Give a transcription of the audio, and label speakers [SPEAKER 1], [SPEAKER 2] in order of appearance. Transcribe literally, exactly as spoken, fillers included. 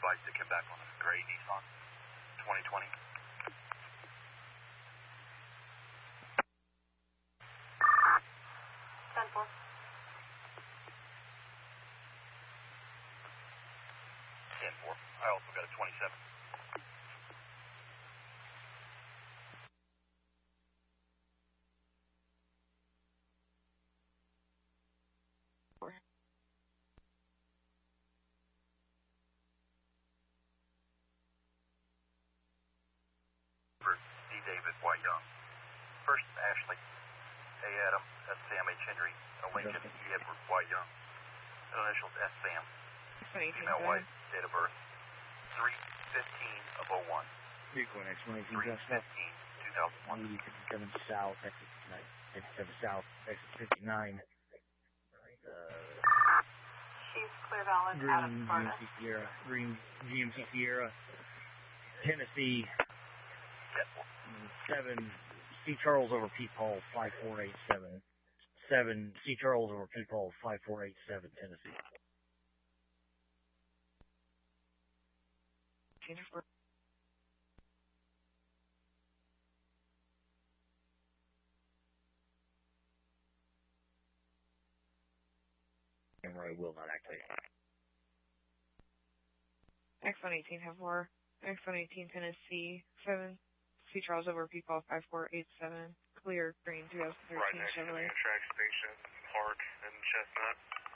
[SPEAKER 1] advised to come back on a gray Nissan twenty twenty.
[SPEAKER 2] ten four.
[SPEAKER 1] ten four. I also got a twenty-seven. D. David Y. Young. First, Ashley. A. Adam. That's Sam H. Henry. A Lincoln. E. Edward Y. Young. Initials S. Sam. Female white. Date of birth. three fifteen of oh one.
[SPEAKER 3] three fifteen,
[SPEAKER 1] three fifteen, two thousand one.
[SPEAKER 3] fifty-seven South, exit fifty-seven South, exit fifty-nine. Uh,
[SPEAKER 2] She's clear valid
[SPEAKER 3] Green
[SPEAKER 2] out of
[SPEAKER 3] G M
[SPEAKER 2] Sparta.
[SPEAKER 3] C Sierra, Green G M C Sierra, Tennessee, seven C Charles over P Paul five four eight seven, seven C Charles over P Paul five four eight seven, Tennessee. Camera will not activate.
[SPEAKER 4] X one eighteen have four. X one eighteen Tennessee seven. C Charles over P Paul five four eight seven. Clear green two thousand thirteen
[SPEAKER 5] right next
[SPEAKER 4] Chevrolet.
[SPEAKER 5] to the track station, Park and Chestnut.